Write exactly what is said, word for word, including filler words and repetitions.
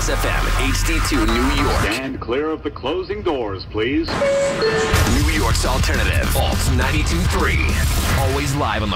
S F M, H D two New York. Stand clear of the closing doors, please. New York's alternative, Alt ninety-two point three. Always live on the